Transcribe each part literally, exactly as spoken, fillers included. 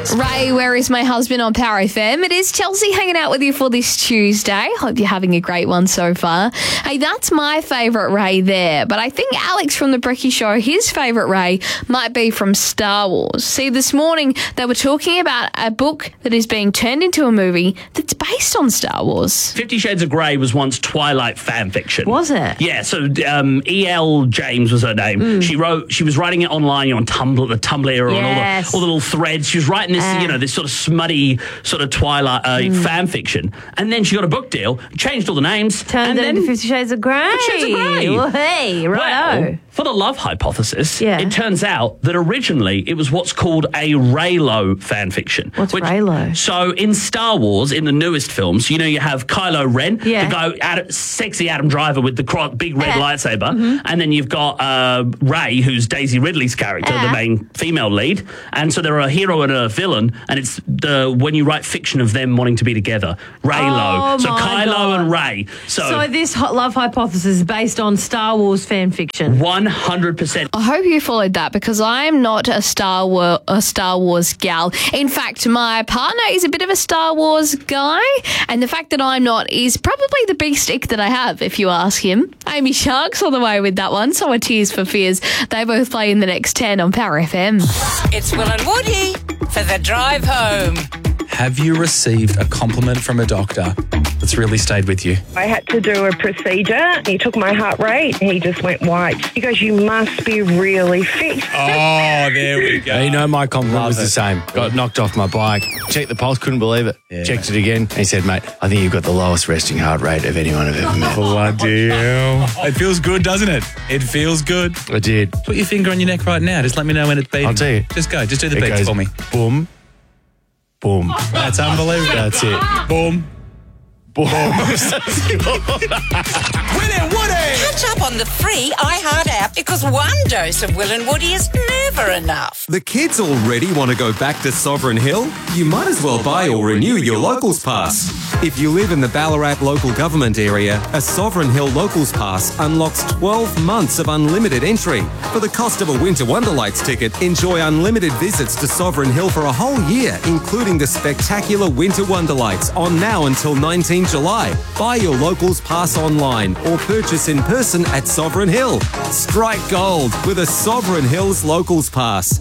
Ray, where is my husband on Power F M? It is Chelsea hanging out with you for this Tuesday. Hope you're having a great one so far. Hey, that's my favourite Ray there. But I think Alex from The Brekkie Show, his favourite Ray might be from Star Wars. See, this morning they were talking about a book that is being turned into a movie that's based on Star Wars. Fifty Shades of Grey was once Twilight fan fiction. Was it? Yeah, so um, E L James was her name. Mm. She wrote, she was writing it online, you know, on Tumblr, the Tumblr era, Yes. and all the, all the little threads. She was writing this, Uh. you know, this sort of smutty sort of Twilight uh, mm. fan fiction. And then she got a book deal, changed all the names. Turned and into then Fifty Shades of Grey. Fifty Shades of Grey. Well, hey, righto. Well, for the love hypothesis, Yeah. it turns out that originally it was what's called a Reylo fan fiction. What's Reylo? So in Star Wars, in the newest films, you know, you have Kylo Ren, Yeah. the guy, Adam, sexy Adam Driver with the cro- big red Yeah. lightsaber, Mm-hmm. and then you've got uh, Rey, who's Daisy Ridley's character, Yeah. the main female lead. And so they're a hero and a villain, and it's the when you write fiction of them wanting to be together, Reylo. Oh, so my Kylo God. and Rey. So, So this hot love hypothesis is based on Star Wars fan fiction. one hundred percent. I hope you followed that because I'm not a Star War a Star Wars gal. In fact, my partner is a bit of a Star Wars guy, and the fact that I'm not is probably the biggest ick that I have, if you ask him. Amy Shark's on the way with that one, so are Tears for Fears. They both play in the next ten on Power F M. It's Will and Woody for the drive home. Have you received a compliment from a doctor that's really stayed with you? I had to do a procedure. He took my heart rate. He just went white. He goes, you must be really fit. Oh, there we go. You know, my compliment Love was it. the same. Got knocked off my bike. Checked the pulse, couldn't believe it. Yeah. Checked it again. And he said, mate, I think you've got the lowest resting heart rate of anyone I've ever met. Bloody hell. It feels good, doesn't it? It feels good. I did. Put your finger on your neck right now. Just let me know when it's beating. I'll tell you. Just go. Just do the It beats goes for me. boom, boom. That's unbelievable. That's it. Boom. Boom. Will and Woody! Catch up on the free iHeart app because one dose of Will and Woody is never enough. The kids already want to go back to Sovereign Hill? You might as well buy or renew your Locals Pass. If you live in the Ballarat local government area, a Sovereign Hill Locals Pass unlocks twelve months of unlimited entry. For the cost of a Winter Wonderlights ticket, enjoy unlimited visits to Sovereign Hill for a whole year, including the spectacular Winter Wonderlights on now until nineteenth July. Buy your Locals Pass online or purchase in person at Sovereign Hill. Strike gold with a Sovereign Hills Locals Pass.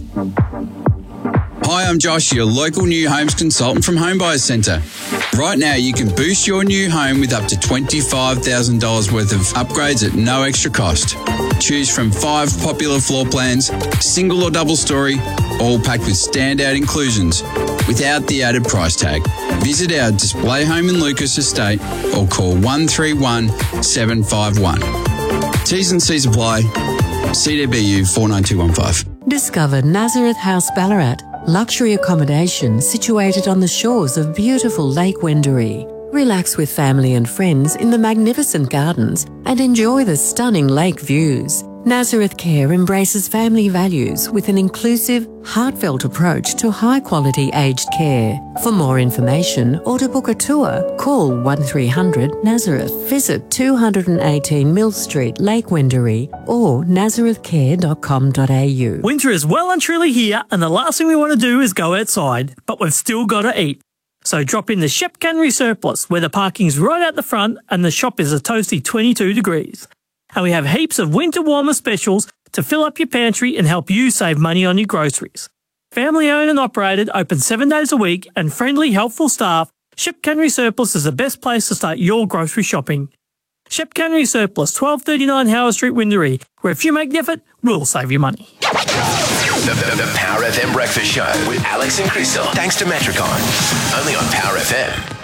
Hi, I'm Josh, your local new homes consultant from Home Buyers Centre. Right now, you can boost your new home with up to twenty-five thousand dollars worth of upgrades at no extra cost. Choose from five popular floor plans, single or double story, all packed with standout inclusions without the added price tag. Visit our display home in Lucas Estate or call one three one, seven five one. T's and C's apply. C D B U four nine two one five. Discover Nazareth House Ballarat, luxury accommodation situated on the shores of beautiful Lake Wendouree. Relax with family and friends in the magnificent gardens and enjoy the stunning lake views. Nazareth Care embraces family values with an inclusive, heartfelt approach to high-quality aged care. For more information or to book a tour, call one three hundred Nazareth. Visit two eighteen Mill Street, Lake Wendouree or nazareth care dot com dot a u. Winter is well and truly here, and the last thing we want to do is go outside, but we've still got to eat. So drop in the Shep Cannery Surplus, where the parking's right out the front and the shop is a toasty twenty-two degrees. And we have heaps of winter warmer specials to fill up your pantry and help you save money on your groceries. Family owned and operated, open seven days a week, and friendly, helpful staff, Shep Cannery Surplus is the best place to start your grocery shopping. Shep Cannery Surplus, twelve thirty-nine Howard Street, Windouree, where if you make the effort, we'll save you money. The, the, the Power F M Breakfast Show with Alex and Crystal. Thanks to Metricon. Only on Power F M.